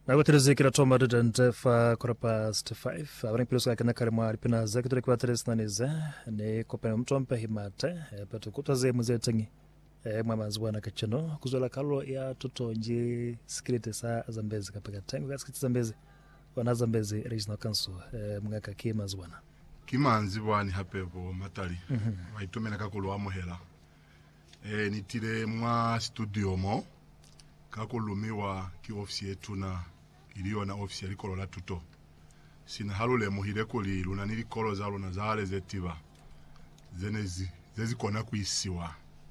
Nakutirezekera toma fa past 5 abari piloska kana karima alipina zakitore kwa tres naniza ne kopena mtompa himate pato kutaze muzetangi mwamazwana kachano kuzola kalo ya tutonje security sa Zambezi kapaka tangu gaskiti Zambezi wana Zambezi regional council mungaka kimazwana kimanzi bwani hapevo matali waitumena kakulwa muhela nitire mwa studio mo kakulumiwa ki office yetu na iliyo na office likolo la tuto sina halule muhire kuli luna nilikolo za luna zale zetiba zenezi kona kuisiwa